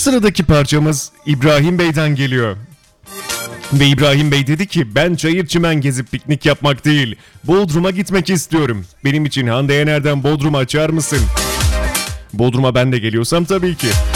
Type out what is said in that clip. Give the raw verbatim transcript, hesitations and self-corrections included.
Sıradaki parçamız İbrahim Bey'den geliyor. Ve İbrahim Bey dedi ki ben çayır çimen gezip piknik yapmak değil, Bodrum'a gitmek istiyorum. Benim için Hande Yener'den Bodrum'u açar mısın? Bodrum'a ben de geliyorsam tabii ki.